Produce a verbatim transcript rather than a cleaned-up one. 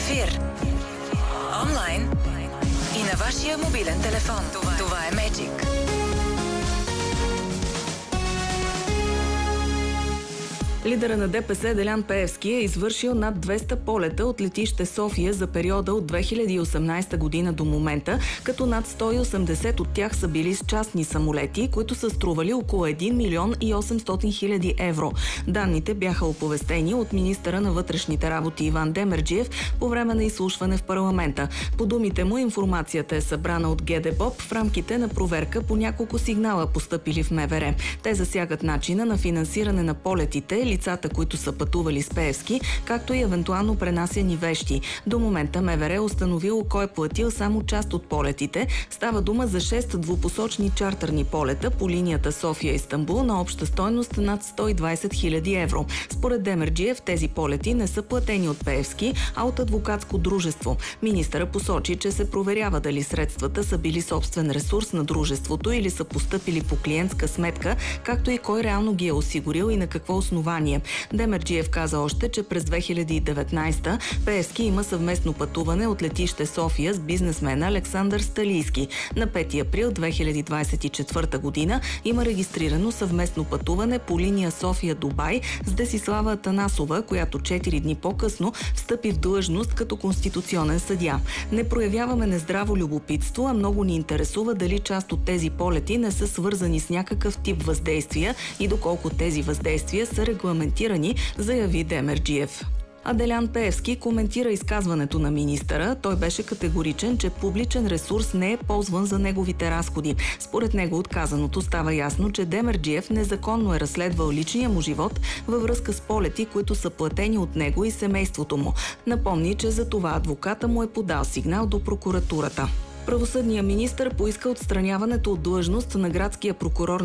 ефир, онлайн и на вашия мобилен телефон. Това, Това е Magic. Лидера на ДПС Делян Пеевски е извършил над двеста полета от летище София за периода от две хиляди и осемнадесета година до момента, като над сто и осемдесет от тях са били с частни самолети, които са стрували около един милион и осемстотин хиляди евро. Данните бяха оповестени от министъра на вътрешните работи Иван Демерджиев по време на изслушване в парламента. По думите му, информацията е събрана от ГДБОП в рамките на проверка по няколко сигнала, постъпили в МВР. Те засягат начина на финансиране на полетите, лицата, които са пътували с Пеевски, както и евентуално пренасяни вещи. До момента МВР е установило кой е платил само част от полетите. Става дума за шест двупосочни чартърни полета по линията София-Истанбул на обща стойност над сто и двадесет хиляди евро. Според Демерджиев тези полети не са платени от Пеевски, а от адвокатско дружество. Министъра посочи, че се проверява дали средствата са били собствен ресурс на дружеството или са постъпили по клиентска сметка, както и кой реално ги е осигурил и на какво основание. Демерджиев каза още, че през две хиляди и деветнадесета Пеевски има съвместно пътуване от летище София с бизнесмена Александър Сталийски. На пети април две хиляди двадесет и четвърта година има регистрирано съвместно пътуване по линия София-Дубай с Десислава Атанасова, която четири дни по-късно встъпи в длъжност като конституционен съдия. Не проявяваме нездраво любопитство, а много ни интересува дали част от тези полети не са свързани с някакъв тип въздействия и доколко тези въздействия са регламентирани, заяви Демерджиев. А Делян Пеевски коментира изказването на министъра. Той беше категоричен, че публичен ресурс не е ползван за неговите разходи. Според него от казаното става ясно, че Демерджиев незаконно е разследвал личния му живот във връзка с полети, които са платени от него и семейството му. Напомни, че за това адвоката му е подал сигнал до прокуратурата. Правосъдният министър поиска отстраняването от длъжност на градския прокурор